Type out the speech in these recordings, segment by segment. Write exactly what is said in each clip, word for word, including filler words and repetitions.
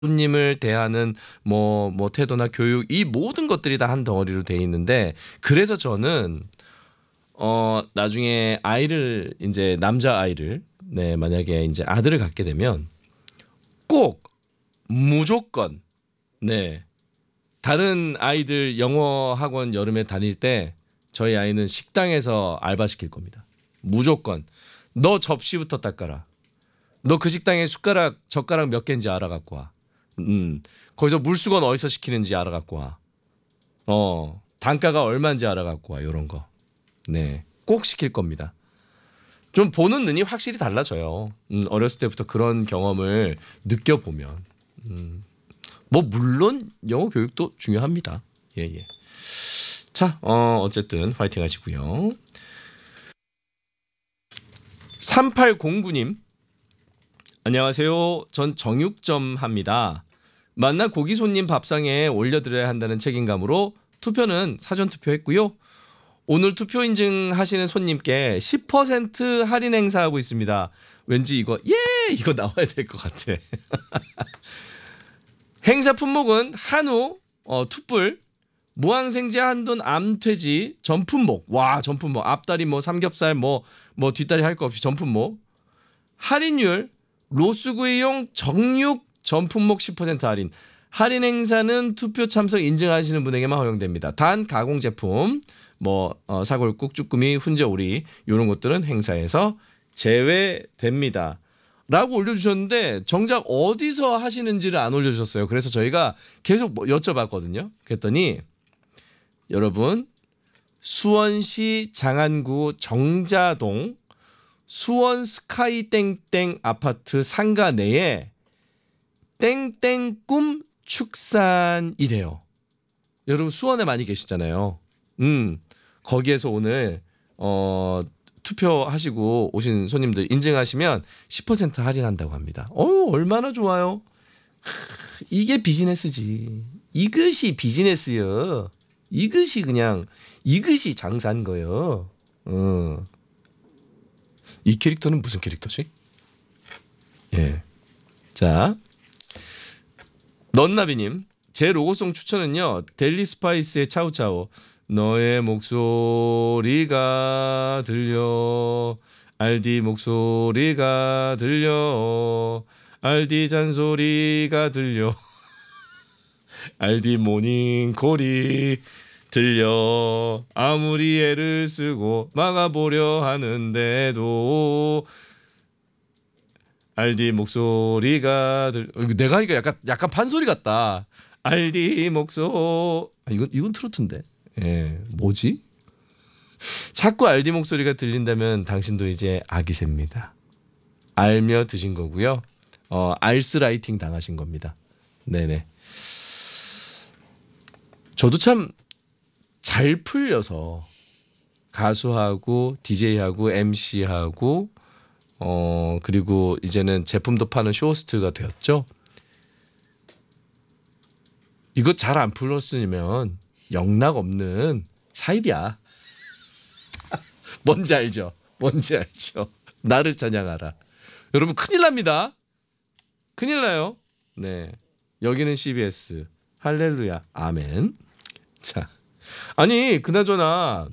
손님을 대하는 뭐, 뭐 태도나 교육 이 모든 것들이 다 한 덩어리로 돼 있는데 그래서 저는 어 나중에 아이를 이제 남자 아이를 네 만약에 이제 아들을 갖게 되면 꼭 무조건 네 다른 아이들 영어 학원 여름에 다닐 때 저희 아이는 식당에서 알바 시킬 겁니다. 무조건 너 접시부터 닦아라. 너 그 식당에 숟가락 젓가락 몇 개인지 알아갖고 와. 음 거기서 물수건 어디서 시키는지 알아갖고 와. 어 단가가 얼마인지 알아갖고 와. 요런 거. 네, 꼭 시킬 겁니다. 좀 보는 눈이 확실히 달라져요. 음, 어렸을 때부터 그런 경험을 느껴보면. 음, 뭐 물론 영어 교육도 중요합니다. 예, 예. 자, 어, 어쨌든 화이팅 하시고요. 삼팔공구 님. 안녕하세요. 전 정육점 합니다. 만난 고기 손님 밥상에 올려드려야 한다는 책임감으로 투표는 사전 투표했고요. 오늘 투표 인증하시는 손님께 십 퍼센트 할인 행사하고 있습니다. 왠지 이거 예 이거 나와야 될 것 같아. 행사 품목은 한우, 어, 툭불, 무항생제 한돈 암퇴지, 전품목. 와 전품목 앞다리 뭐 삼겹살 뭐 뭐 뒷다리 할 거 없이 전품목. 할인율 로스구이용 정육 전품목 십 퍼센트 할인. 할인 행사는 투표 참석 인증하시는 분에게만 허용됩니다. 단 가공 제품 뭐 어, 사골국, 쭈꾸미, 훈제오리 이런 것들은 행사에서 제외됩니다. 라고 올려주셨는데 정작 어디서 하시는지를 안 올려주셨어요. 그래서 저희가 계속 뭐 여쭤봤거든요. 그랬더니 여러분 수원시 장안구 정자동 수원 스카이 땡땡 아파트 상가 내에 땡땡꿈 축산이래요. 여러분 수원에 많이 계시잖아요. 음 거기에서 오늘 어 투표하시고 오신 손님들 인증하시면 십 퍼센트 할인한다고 합니다. 어우 얼마나 좋아요. 크, 이게 비즈니스지. 이것이 비즈니스요. 이것이 그냥 이것이 장사인 거요. 어. 이 캐릭터는 무슨 캐릭터지? 예. 자, 넌나비님 제 로고송 추천은요 델리 스파이스의 차우차우. 너의 목소리가 들려 알디 목소리가 들려 알디 잔소리가 들려 알디 모닝콜이 들려 아무리 애를 쓰고 막아보려 하는데도 알디 목소리가 들 내가 하니까 약간 약간 판소리 같다. 알디 목소 아, 이건 이건 트로트인데. 예, 뭐지? 자꾸 알디 목소리가 들린다면 당신도 이제 아기새입니다. 알며 드신 거고요. 어, 알스라이팅 당하신 겁니다. 네네. 저도 참 잘 풀려서 가수하고 디제이하고 엠씨하고 어 그리고 이제는 제품도 파는 쇼호스트가 되었죠. 이거 잘 안 풀렸으면 영락 없는 사입이야. 뭔지 알죠? 뭔지 알죠? 나를 찬양하라. 여러분 큰일 납니다. 큰일 나요. 네. 여기는 씨비에스. 할렐루야. 아멘. 자. 아니, 그나저나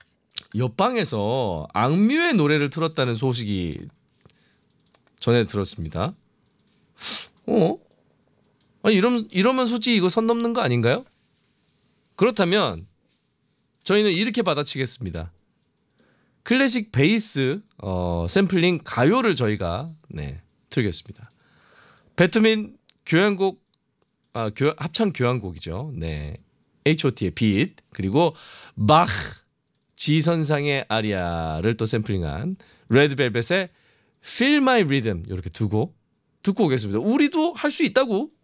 옆방에서 악뮤의 노래를 틀었다는 소식이 전해 들었습니다. 어? 아니, 이러면, 이러면 솔직히 이거 선 넘는 거 아닌가요? 그렇다면 저희는 이렇게 받아치겠습니다. 클래식 베이스 어, 샘플링 가요를 저희가 네, 틀겠습니다. 배트민 교향곡 아, 교, 합창 교향곡이죠. 네. 에이치오티의 빛 그리고 바흐 지선상의 아리아를 또 샘플링한 레드벨벳의 Feel My Rhythm 이렇게 두 곡 듣고 오겠습니다. 우리도 할 수 있다고